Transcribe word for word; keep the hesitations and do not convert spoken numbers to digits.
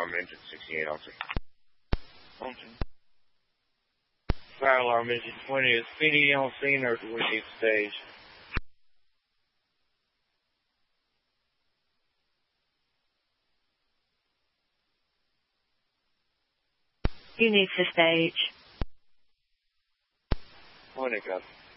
alarm engine sixty-eight, officer. Function. Fire alarm engine twenty. Is P D on scene or do we need stage? You need to stage. twenty, copy.